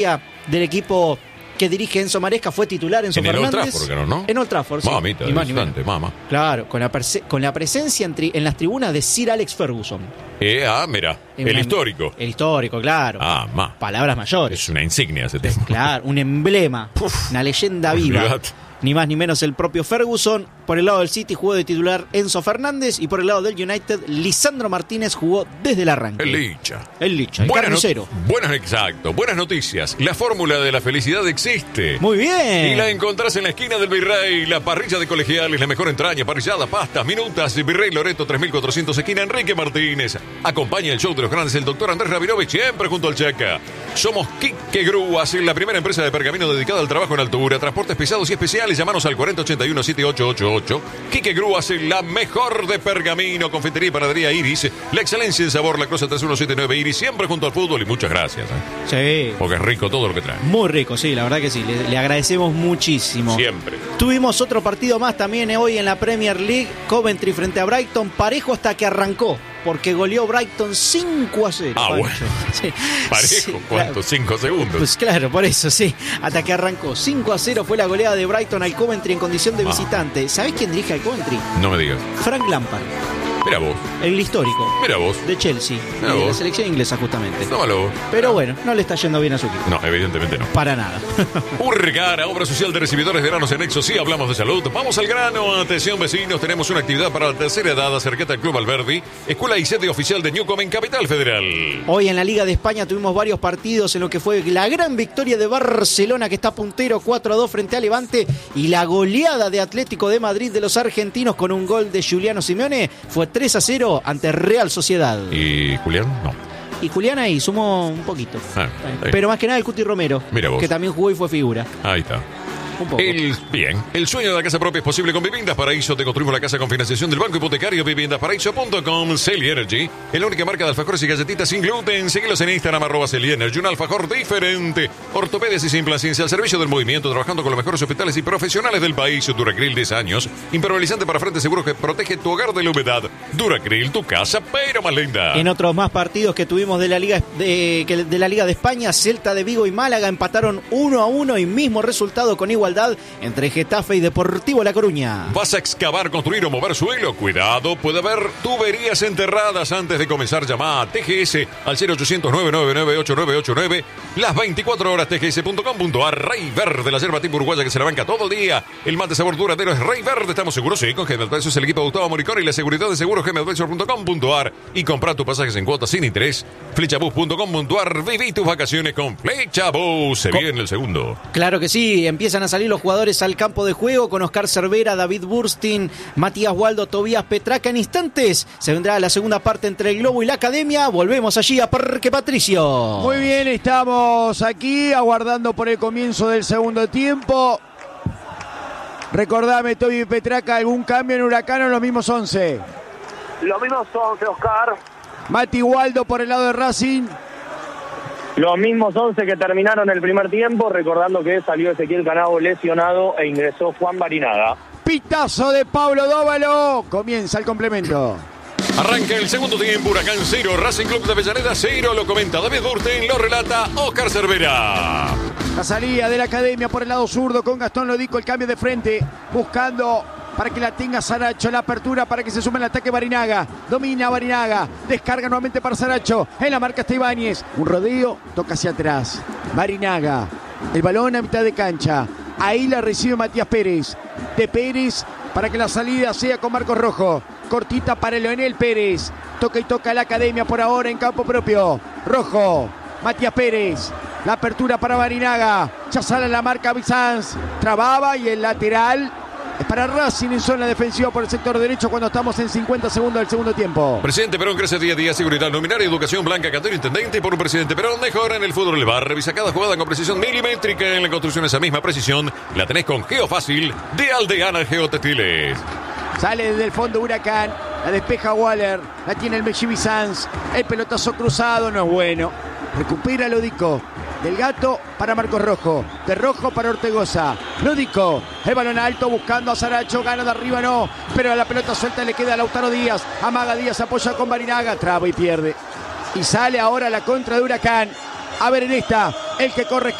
del equipo que dirige Enzo Maresca fue titular Enzo Fernández. En el Old Trafford, ¿no? En Old Trafford, sí. Mamita, Ni más ni distante, menos. mamá. Claro, con la presencia en las tribunas de Sir Alex Ferguson. Mira, el histórico. El histórico, claro. Más. Palabras mayores. Es una insignia ese tema. Claro, un emblema, una leyenda viva. Olvidate. Ni más ni menos el propio Ferguson. Por el lado del City jugó de titular Enzo Fernández y por el lado del United Lisandro Martínez jugó desde el arranque. El Licha. El Licha, el carnicero. Buenas noticias. La fórmula de la felicidad existe. Muy bien. Y la encontrás en la esquina del Virrey, la parrilla de Colegiales, la mejor entraña, parrillada, pastas, minutas, Virrey Loreto 3400, esquina Enrique Martínez. Acompaña el show de los grandes el doctor Andrés Rabinovich, siempre junto al Chaca. Somos Quique Grúas, la primera empresa de pergamino dedicada al trabajo en altura, transportes pesados y especiales. Llamanos al 4081-7888. Quique Grúas, la mejor de pergamino, confitería y panadería Iris. La excelencia en sabor, la Cosa 3179 Iris, siempre junto al fútbol y muchas gracias. Sí. Porque es rico todo lo que trae. Muy rico, sí, la verdad que sí. Le agradecemos muchísimo. Siempre. Tuvimos otro partido más también hoy en la Premier League. Coventry frente a Brighton, parejo hasta que arrancó. Porque goleó Brighton 5-0. Bueno. Sí. Parejo, Sí, ¿cuánto? claro. 5 segundos. Pues claro, por eso, sí. Hasta que arrancó. 5-0 fue la goleada de Brighton al Coventry en condición de visitante. ¿Sabés quién dirige al Coventry? No me digas. Frank Lampard, Mira vos. el histórico Mira vos. de Chelsea, Mira de la vos. selección inglesa justamente. Tómalo. Pero bueno, no le está yendo bien a su equipo. No, evidentemente no. Para nada. Urgara, obra social de recibidores de granos en Exo. Sí, hablamos de salud. Vamos al grano. Atención, vecinos. Tenemos una actividad para la tercera edad. Acerquete al Club Alberdi, escuela y sede oficial de Newcom en Capital Federal. Hoy en la Liga de España tuvimos varios partidos en lo que fue la gran victoria de Barcelona, que está puntero 4-2 frente a Levante, y la goleada de Atlético de Madrid de los argentinos con un gol de Giuliano Simeone fue 3-0 ante Real Sociedad. ¿Y Julián? No. Y Julián ahí sumó un poquito. Ahí. Pero más que nada el Cuti Romero, Mira vos. que también jugó y fue figura. Ahí está. Un poco. El sueño de la casa propia es posible con Viviendas Paraíso. Te construimos la casa con financiación del Banco Hipotecario. Viviendasparaíso.com. Celi Energy, es la única marca de alfajores y galletitas sin gluten. Seguilos en Instagram, @Celi Energy. Un alfajor diferente. Ortopedias y sin ciencia al servicio del movimiento, trabajando con los mejores hospitales y profesionales del país. Duracril, 10 años. Impermeabilizante para frente seguro que protege tu hogar de la humedad. Duracril, tu casa, pero más linda. En otros más partidos que tuvimos de la Liga de España, Celta de Vigo y Málaga empataron 1-1 y mismo resultado con igualdad entre Getafe y Deportivo La Coruña. ¿Vas a excavar, construir o mover suelo? Cuidado, puede haber tuberías enterradas antes de comenzar. Llama a TGS al 0800-999-8989. Las 24 horas tgs.com.ar. Rey Verde, la yerba tipo uruguaya que se la banca todo el día. El mate sabor duradero es Rey Verde. ¿Estamos seguros? Sí, con GM Advisors, el equipo de Gustavo Moricón y la seguridad de seguros gmadvisor.com.ar. Y comprar tus pasajes en cuotas sin interés. Flechabus.com.ar. Viví tus vacaciones con Flechabus. Se viene el segundo. Claro que sí, empiezan a salir los jugadores al campo de juego con Oscar Cervera, David Burstin, Matías Waldo, Tobías Petraca. En instantes se vendrá la segunda parte entre el Globo y la Academia. Volvemos allí a Parque Patricio. Muy bien, estamos aquí aguardando por el comienzo del segundo tiempo. Recordame, Toby Petraca, ¿algún cambio en Huracán o los mismos 11? Los mismos 11, Oscar. Mati Waldo por el lado de Racing. Los mismos 11 que terminaron el primer tiempo, recordando que salió Ezequiel Canavo lesionado e ingresó Juan Barinaga. Pitazo de Pablo Dóvalo. Comienza el complemento. Arranca el segundo tiempo, Huracán 0, Racing Club de Avellaneda 0, lo comenta David Burten, lo relata Oscar Cervera. La salida de la Academia por el lado zurdo con Gastón Lodico, el cambio de frente, buscando para que la tenga Saracho, la apertura para que se sume el ataque Barinaga, domina Barinaga, descarga nuevamente para Saracho, en la marca está Ibáñez, un rodeo, toca hacia atrás, Barinaga, el balón a mitad de cancha, ahí la recibe Matías Pérez, de Pérez para que la salida sea con Marcos Rojo, cortita para Leonel Pérez, toca y toca la Academia por ahora en campo propio, Rojo, Matías Pérez, la apertura para Barinaga, ya sale la marca Bizanz, trababa y el lateral es para Racing en zona defensiva por el sector derecho cuando estamos en 50 segundos del segundo tiempo. Presidente Perón crece día a día, seguridad luminaria, educación blanca, cantero, intendente. Y por un Presidente Perón mejora en el fútbol del bar. Revisa cada jugada con precisión milimétrica. En la construcción esa misma precisión la tenés con Geofácil de Aldeana Geotextiles. Sale desde el fondo Huracán, la despeja Waller, la tiene el Mechi Bizanz, el pelotazo cruzado no es bueno. Recupera Lodico. Del Gato para Marcos Rojo, de Rojo para Ortegoza, Lódico, el balón alto buscando a Saracho, gana de arriba no, pero la pelota suelta le queda a Lautaro Díaz, amaga Díaz, apoya con Barinaga, traba y pierde. Y sale ahora la contra de Huracán, a ver en esta, El que corre